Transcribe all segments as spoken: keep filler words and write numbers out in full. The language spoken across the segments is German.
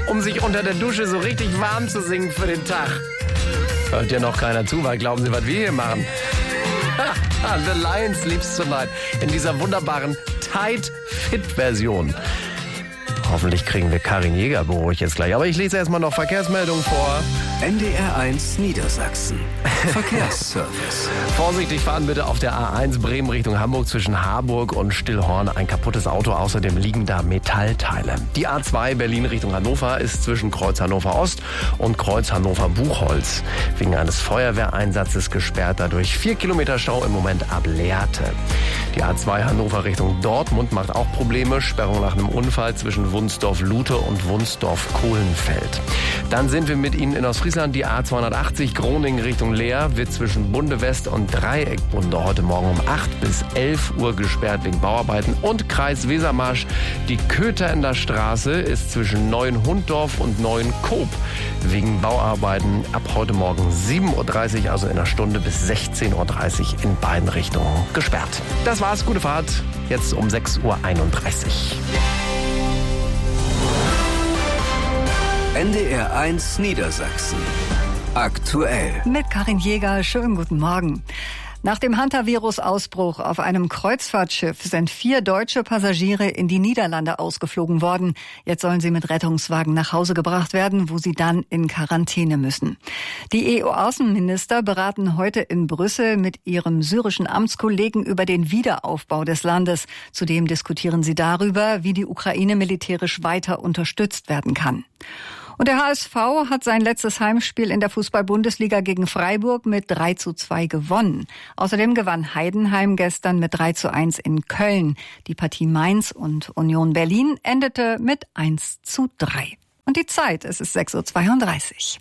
um sich unter der Dusche so richtig warm zu singen für den Tag. Hört ja noch keiner zu, weil glauben Sie, was wir hier machen? The Lion Sleeps Tonight in dieser wunderbaren Tight-Fit-Version. Hoffentlich kriegen wir Karin Jäger beruhigt jetzt gleich. Aber ich lese erstmal noch Verkehrsmeldungen vor. N D R eins Niedersachsen. Verkehrsservice. Vorsichtig fahren bitte auf der A eins Bremen Richtung Hamburg zwischen Harburg und Stillhorn. Ein kaputtes Auto, außerdem liegen da Metallteile. Die A zwei Berlin Richtung Hannover ist zwischen Kreuz Hannover Ost und Kreuz Hannover Buchholz wegen eines Feuerwehreinsatzes gesperrt. Dadurch vier Kilometer Stau im Moment ab Lehrte. Die A zwei Hannover Richtung Dortmund macht auch Probleme. Sperrung nach einem Unfall zwischen Wunsdorf-Lute und Wunsdorf-Kohlenfeld. Dann sind wir mit Ihnen in Ostfriesland. Die A zweihundertachtzig Groningen Richtung Leer wird zwischen Bunde West und Dreieckbunde heute Morgen um acht bis elf Uhr gesperrt wegen Bauarbeiten. Und Kreis Wesermarsch, die Kötherer Straße ist zwischen Neuenhunddorf und Neuenkoop wegen Bauarbeiten ab heute Morgen sieben Uhr dreißig, also in einer Stunde, bis sechzehn Uhr dreißig in beiden Richtungen gesperrt. Das war's, gute Fahrt, jetzt um sechs Uhr einunddreißig. N D R eins Niedersachsen. Aktuell. Mit Karin Jäger, schönen guten Morgen. Nach dem Hantavirus-Ausbruch auf einem Kreuzfahrtschiff sind vier deutsche Passagiere in die Niederlande ausgeflogen worden. Jetzt sollen sie mit Rettungswagen nach Hause gebracht werden, wo sie dann in Quarantäne müssen. Die E U-Außenminister beraten heute in Brüssel mit ihrem syrischen Amtskollegen über den Wiederaufbau des Landes. Zudem diskutieren sie darüber, wie die Ukraine militärisch weiter unterstützt werden kann. Und der H S V hat sein letztes Heimspiel in der Fußball-Bundesliga gegen Freiburg mit drei zu zwei gewonnen. Außerdem gewann Heidenheim gestern mit drei zu eins in Köln. Die Partie Mainz und Union Berlin endete mit eins zu drei. Und die Zeit, es ist sechs Uhr zweiunddreißig.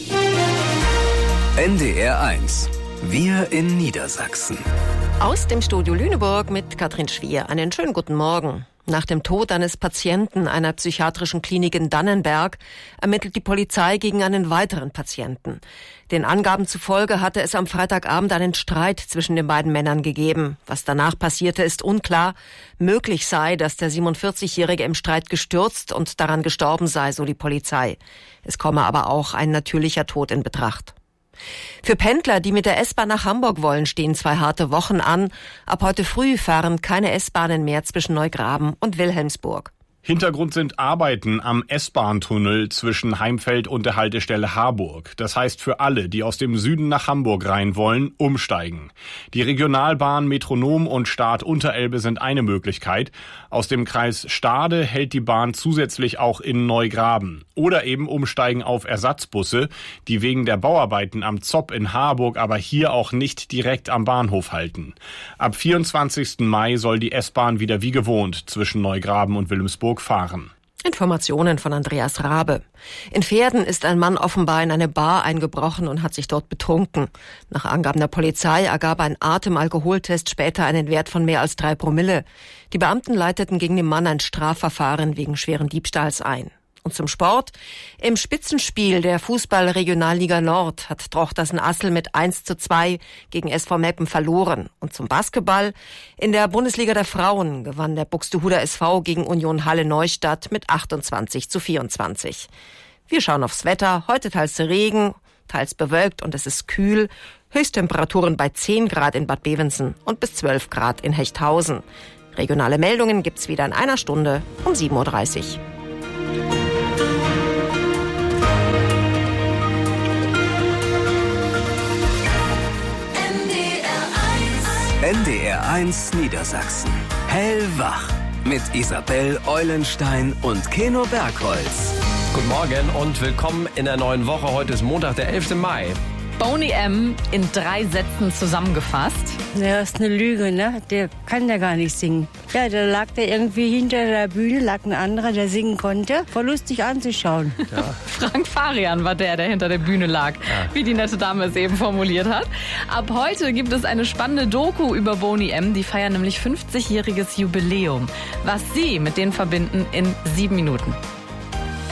N D R eins. Wir in Niedersachsen. Aus dem Studio Lüneburg mit Katrin Schwier. Einen schönen guten Morgen. Nach dem Tod eines Patienten einer psychiatrischen Klinik in Dannenberg ermittelt die Polizei gegen einen weiteren Patienten. Den Angaben zufolge hatte es am Freitagabend einen Streit zwischen den beiden Männern gegeben. Was danach passierte, ist unklar. Möglich sei, dass der siebenundvierzigjährige im Streit gestürzt und daran gestorben sei, so die Polizei. Es komme aber auch ein natürlicher Tod in Betracht. Für Pendler, die mit der S-Bahn nach Hamburg wollen, stehen zwei harte Wochen an. Ab heute früh fahren keine S-Bahnen mehr zwischen Neugraben und Wilhelmsburg. Hintergrund sind Arbeiten am S-Bahn-Tunnel zwischen Heimfeld und der Haltestelle Harburg. Das heißt für alle, die aus dem Süden nach Hamburg rein wollen, umsteigen. Die Regionalbahn Metronom und Start Unterelbe sind eine Möglichkeit. Aus dem Kreis Stade hält die Bahn zusätzlich auch in Neugraben. Oder eben umsteigen auf Ersatzbusse, die wegen der Bauarbeiten am Zopp in Harburg aber hier auch nicht direkt am Bahnhof halten. Ab vierundzwanzigsten Mai soll die S-Bahn wieder wie gewohnt zwischen Neugraben und Wilhelmsburg fahren. Informationen von Andreas Rabe. In Verden ist ein Mann offenbar in eine Bar eingebrochen und hat sich dort betrunken. Nach Angaben der Polizei ergab ein Atemalkoholtest später einen Wert von mehr als drei Promille. Die Beamten leiteten gegen den Mann ein Strafverfahren wegen schweren Diebstahls ein. Und zum Sport. Im Spitzenspiel der Fußball-Regionalliga Nord hat Drochtersen-Assel mit eins zu zwei gegen S V Meppen verloren. Und zum Basketball. In der Bundesliga der Frauen gewann der Buxtehuder S V gegen Union Halle Neustadt mit achtundzwanzig zu vierundzwanzig. Wir schauen aufs Wetter. Heute teils Regen, teils bewölkt und es ist kühl. Höchsttemperaturen bei zehn Grad in Bad Bevensen und bis zwölf Grad in Hechthausen. Regionale Meldungen gibt's wieder in einer Stunde um sieben Uhr dreißig. N D R eins Niedersachsen. Hellwach. Mit Isabel Eulenstein und Keno Bergholz. Guten Morgen und willkommen in der neuen Woche. Heute ist Montag, der elfte Mai. Boney M. in drei Sätzen zusammengefasst. Der ist eine Lüge, ne? Der kann ja gar nicht singen. Ja, da lag der irgendwie hinter der Bühne, lag ein anderer, der singen konnte. Voll lustig anzuschauen. Ja. Frank Farian war der, der hinter der Bühne lag, ja. Wie die nette Dame es eben formuliert hat. Ab heute gibt es eine spannende Doku über Boney M. Die feiern nämlich fünfzigjähriges Jubiläum. Was Sie mit denen verbinden in sieben Minuten.